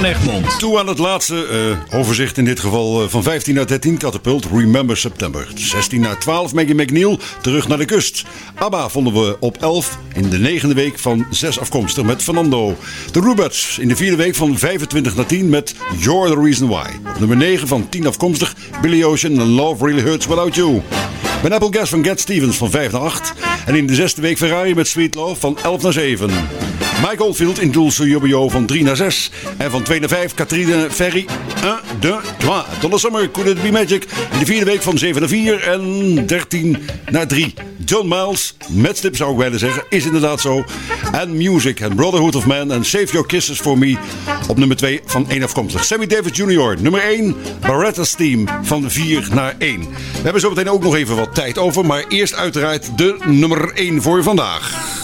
Egmond. Toe aan het laatste overzicht in dit geval van 15 naar 13 Catapult, Remember September. 16 naar 12 Maggie McNeil, Terug naar de kust. ABBA vonden we op 11 in de 9e week van 6 afkomstig met Fernando. De Rubettes in de 4e week van 25 naar 10 met You're the Reason Why. Op nummer 9 van 10 afkomstig Billy Ocean en Love Really Hurts Without You. Ben Apple Gas van Cat Stevens van 5 naar 8. En in de 6e week Ferrari met Sweet Love van 11 naar 7. Mike Oldfield in Dulce Jubio van 3 naar 6. En van 2 naar 5 Catherine Ferry 1, 2, 3. Donna Summer, Could It Be Magic in de 4e week van 7 naar 4 en 13 naar 3. John Miles, met stip zou ik bijna zeggen, is inderdaad zo. En Music and Brotherhood of Man en Save Your Kisses For Me op nummer 2 van 1 afkomstig. Sammy Davis Jr. nummer 1, Baretta's Team van 4 naar 1. We hebben zo meteen ook nog even wat tijd over, maar eerst uiteraard de nummer 1 voor vandaag.